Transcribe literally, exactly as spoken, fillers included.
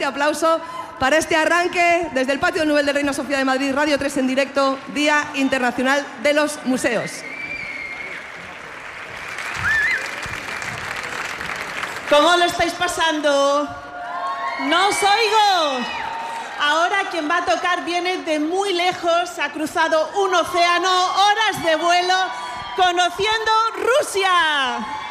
aplauso para este arranque desde el Patio Nobel de Reina Sofía de Madrid, Radio tres en directo, Día Internacional de los Museos. ¿Cómo lo estáis pasando? ¡No os oigo! Ahora quien va a tocar viene de muy lejos, ha cruzado un océano, horas de vuelo, conociendo Rusia.